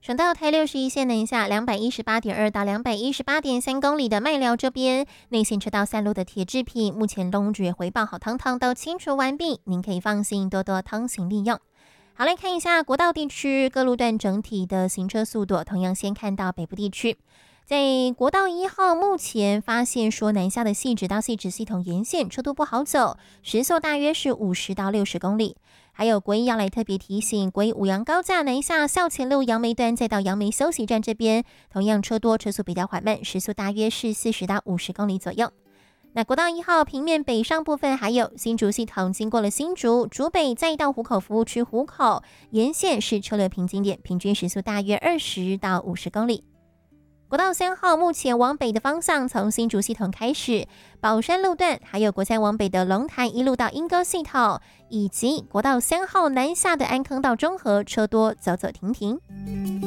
省道台61线南下218.2到218.3公里的麦寮这边，内线车道3路的铁制品，目前东决回报好汤汤都清除完毕，您可以放心多多通行利用。好，来看一下国道地区各路段整体的行车速度，同样先看到北部地区。在国道1号，目前发现说南下的汐止到汐止系统沿线车多不好走，时速大约是50到60公里。还有国一要来特别提醒，国一五杨高架南下校前路杨梅段，再到杨梅休息站这边，同样车多，车速比较缓慢，时速大约是40到50公里左右。那国道1号平面北上部分，还有新竹系统经过了新竹、竹北，再到湖口服务区湖口沿线是车流平均点，平均时速大约20到50公里。国道3号目前往北的方向，从新竹系统开始，宝山路段，还有国3往北的龙潭一路到莺歌系统，以及国道3号南下的安坑到中和，车多走走停停。